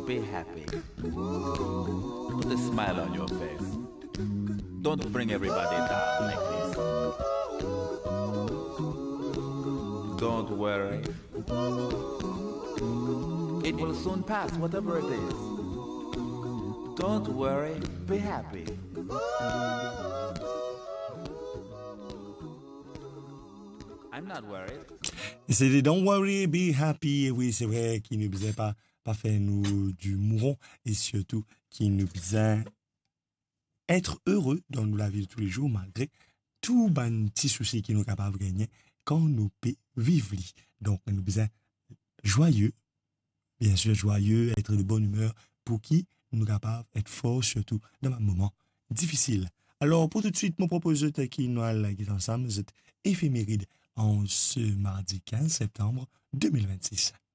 be happy. Put a smile on your face. Don't bring everybody down like this. Don't worry. It will soon pass, whatever it is. Don't worry, be happy. I'm not worried. C'était Don't Worry, Be Happy. Et oui, c'est vrai qu'il ne faisait pas faire nous du mouron et surtout qu'il nous faisait être heureux dans la vie de tous les jours malgré tout les petits soucis qui nous capables de gagner quand nous peut vivre. Donc, nous faisait joyeux, bien sûr joyeux, être de bonne humeur pour qui nous capables d'être forts surtout dans un moment difficile. Alors, pour tout de suite, je propose qui nous allons ensemble, cette éphéméride en ce mardi 15 septembre 2026.